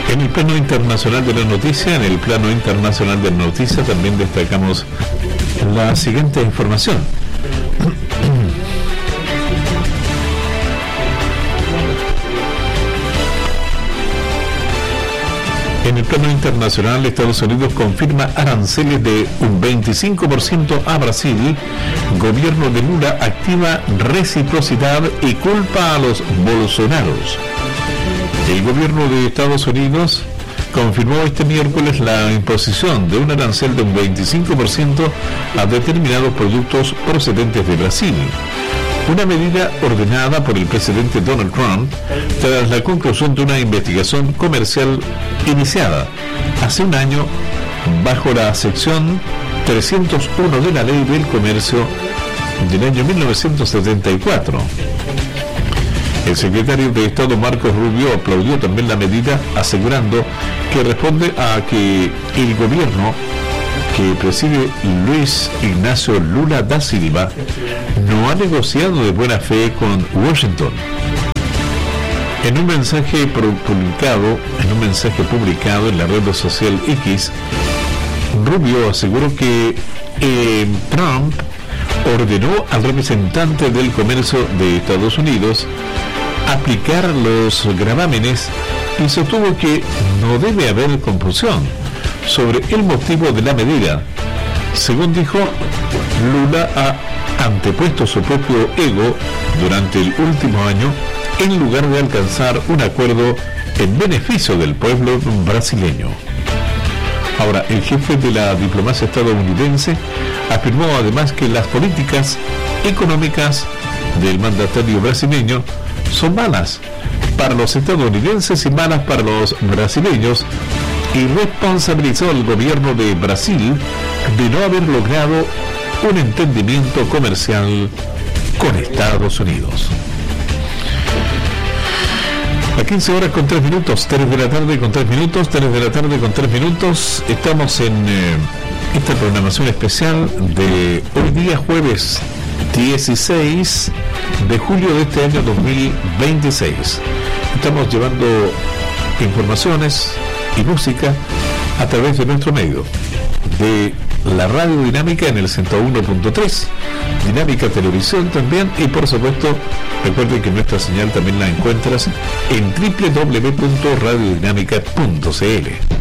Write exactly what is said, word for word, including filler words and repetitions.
En el plano internacional de la noticia, en el plano internacional de la noticia también destacamos la siguiente información. En el plano internacional, Estados Unidos confirma aranceles de un veinticinco por ciento a Brasil. Gobierno de Lula activa reciprocidad y culpa a los bolsonaros. El gobierno de Estados Unidos confirmó este miércoles la imposición de un arancel de un veinticinco por ciento a determinados productos procedentes de Brasil. Una medida ordenada por el presidente Donald Trump tras la conclusión de una investigación comercial iniciada hace un año bajo la sección trescientos uno de la Ley del Comercio del año mil novecientos setenta y cuatro. El secretario de Estado Marcos Rubio aplaudió también la medida, asegurando que responde a que el gobierno que preside Luis Ignacio Lula da Silva no ha negociado de buena fe con Washington. En un mensaje publicado, en un mensaje publicado en la red social X, Rubio aseguró que eh, Trump ordenó al representante del comercio de Estados Unidos aplicar los gravámenes y sostuvo que no debe haber confusión sobre el motivo de la medida. Según dijo, Lula ha antepuesto su propio ego durante el último año en lugar de alcanzar un acuerdo en beneficio del pueblo brasileño. Ahora, el jefe de la diplomacia estadounidense afirmó además que las políticas económicas del mandatario brasileño son malas para los estadounidenses y malas para los brasileños, y responsabilizó al gobierno de Brasil de no haber logrado un entendimiento comercial con Estados Unidos. A quince horas con tres minutos, tres de la tarde con tres minutos, tres de la tarde con tres minutos, estamos en eh, esta programación especial de hoy día jueves dieciséis de julio de este año dos mil veintiséis. Estamos llevando informaciones y música a través de nuestro medio, de la Radio Dinámica en el ciento uno punto tres, Dinámica Televisión también, y por supuesto recuerden que nuestra señal también la encuentras en doble u doble u doble u punto radio dinámica punto c l.